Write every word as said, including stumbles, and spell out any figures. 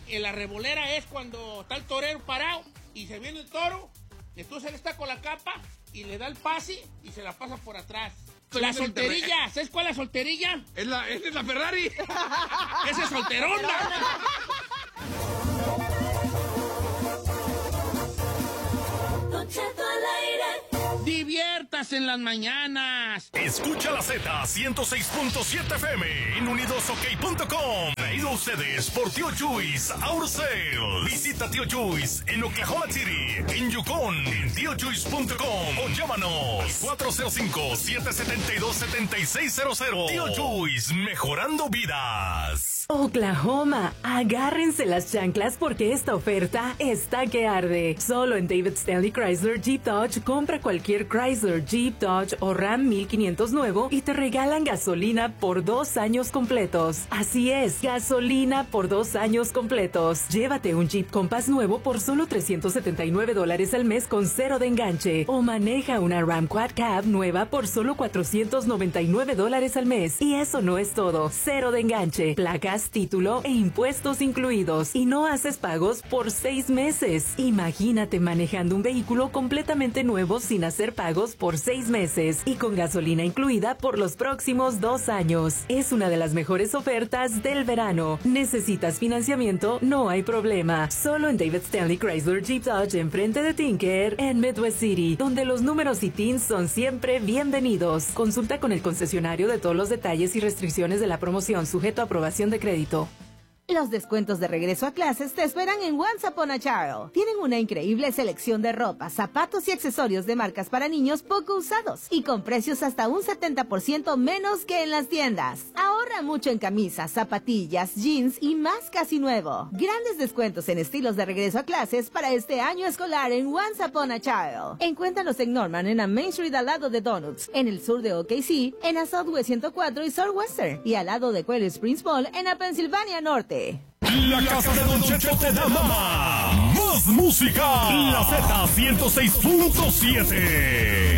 en la revolera es cuando está el torero parado y se viene el toro, entonces él está con la capa y le da el pase y se la pasa por atrás. La solterilla, ¿sabes cuál es la solterilla? Es la, es la Ferrari. Esa es solterona. Don Cheto al aire. Diviértase en las mañanas. Escucha la Z ciento seis punto siete F M en unidos ok punto com. Traído a ustedes por Tío Chuys Auto Sale. Visita Tío Chuys en Oklahoma City, en Yukon, en tío chuys punto com o llámanos cuatro cero cinco, siete siete dos, siete seis cero cero. Tío Chuys, mejorando vidas. Oklahoma, agárrense las chanclas porque esta oferta está que arde. Solo en David Stanley Chrysler Jeep Dodge compra cualquier Chrysler, Jeep, Dodge o Ram mil quinientos nuevo y te regalan gasolina por dos años completos. Así es, gasolina por dos años completos. Llévate un Jeep Compass nuevo por solo trescientos setenta y nueve dólares al mes con cero de enganche. O maneja una Ram Quad Cab nueva por solo cuatrocientos noventa y nueve dólares al mes. Y eso no es todo. Cero de enganche, placas, título e impuestos incluidos. Y no haces pagos por seis meses. Imagínate manejando un vehículo completamente nuevo sin hacer pagos por seis meses y con gasolina incluida por los próximos dos años. Es una de las mejores ofertas del verano. ¿Necesitas financiamiento? No hay problema. Solo en David Stanley Chrysler Jeep Dodge enfrente de Tinker en Midwest City, donde los números y teens son siempre bienvenidos. Consulta con el concesionario de todos los detalles y restricciones de la promoción, sujeto a aprobación de crédito. Los descuentos de regreso a clases te esperan en Once Upon a Child. Tienen una increíble selección de ropa, zapatos y accesorios de marcas para niños poco usados y con precios hasta un setenta por ciento menos que en las tiendas. Ahorra mucho en camisas, zapatillas, jeans y más casi nuevo. Grandes descuentos en estilos de regreso a clases para este año escolar en Once Upon a Child. Encuéntralos en Norman, en la Main Street al lado de Donuts, en el sur de O K C, en la Southwest ciento cuatro y Southwestern, y al lado de Quail Springs Mall en la Pensilvania Norte. La casa de Don Cheto te da mama. Más música. La Z ciento seis punto siete.